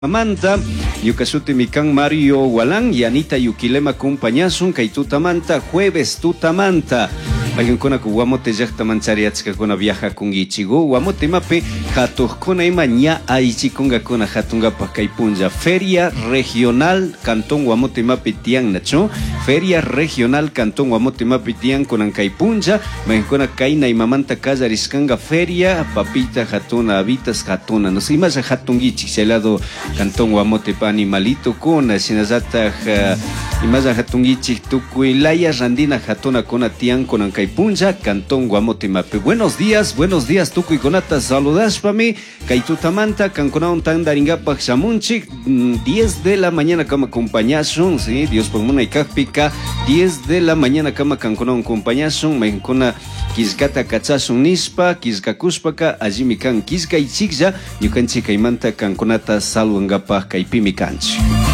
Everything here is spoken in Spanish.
Manta, Yukasuti Mikan Mario Walan, Yanita Yukilema Kumpañasun, Kaitutamanta, Jueves Tutamanta. Alguien con Guamote Yachta Manchariatska con viaja con Ichigo, Guamote Mape, Hato con Emaña, Aichikunga con Hatunga Pacaipunja, Feria Regional Cantón Guamote Mape Tian Nacho, Feria Regional Cantón Guamote Mape Tian con Ancaipunja, Mencona Kaina y Mamanta Kazariscanga, Feria, Papita Hatuna, Habitas Hatuna, no sé más a Hatungichi, Celado Cantón Guamote Pa Animalito con Sinazata y más a Hatungichi, Tucuilaya Randina Hatuna con Atian con Ancaipunja, Cantón Guamote Mape. Buenos días, Tucuy Conata, saludas para mí, Kaitutamanta, Canconaun Tandaringapa Xamunchi, 10 de la mañana cama acompañación, sí, Dios por Muna y Capica, 10 de la mañana cama Canconaun acompañación, Mencona Kizgata Kachasun Nispa, Kizkakuspaka, Ajimikan Kizka y Chigja, Yukanchi Kaimanta Canconata Salwangapa Kaipimikanchi.